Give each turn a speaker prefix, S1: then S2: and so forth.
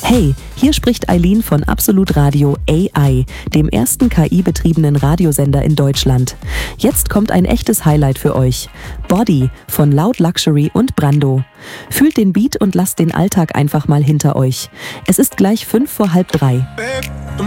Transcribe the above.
S1: Hey, hier spricht Eileen von Absolut Radio AI, dem ersten KI-betriebenen Radiosender in Deutschland. Jetzt kommt ein echtes Highlight für euch. Body von Loud Luxury und Brando. Fühlt den Beat und lasst den Alltag einfach mal hinter euch. Es ist gleich 2:55.